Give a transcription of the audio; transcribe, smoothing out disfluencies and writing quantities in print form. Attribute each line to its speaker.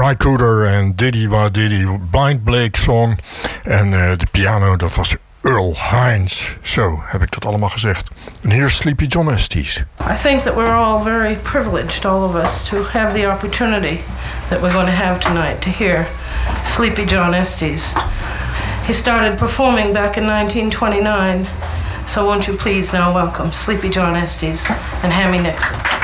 Speaker 1: Ry Cooder en Diddy Wa Diddy, Blind Blake Song. En de piano, dat was Earl Hines. Zo heb ik dat allemaal gezegd. En hier is Sleepy John Estes.
Speaker 2: I think that we're all very privileged, all of us, to have the opportunity that we're going to have tonight to hear Sleepy John Estes. He started performing back in 1929, so won't you please now welcome Sleepy John Estes and Hammy Nixon.